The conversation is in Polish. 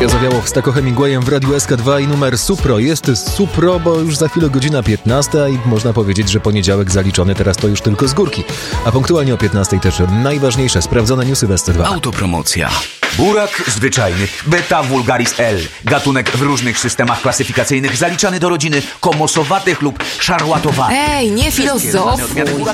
Zawiało w Stako Hemingwayem w Radiu SK2 i numer Supro. Jest Supro, bo już za chwilę godzina 15 i można powiedzieć, że poniedziałek zaliczony, teraz to już tylko z górki. A punktualnie o 15 też najważniejsze sprawdzone newsy w SC2. Autopromocja. Burak zwyczajny, Beta vulgaris L. Gatunek w różnych systemach klasyfikacyjnych zaliczany do rodziny komosowatych lub szarłatowatych. Ej, nie filozofuj.